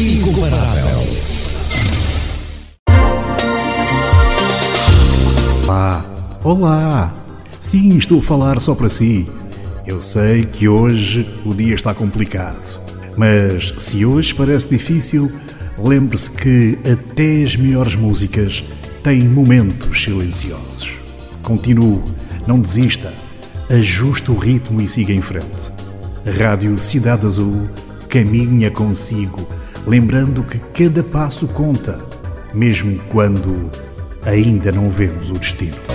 incomparável. Olá! Sim, estou a falar só para si. Eu sei que hoje o dia está complicado, mas se hoje parece difícil, lembre-se que até as melhores músicas têm momentos silenciosos. Continue, não desista, ajuste o ritmo e siga em frente. A Rádio Cidade Azul caminha consigo, lembrando que cada passo conta, mesmo quando ainda não vemos o destino.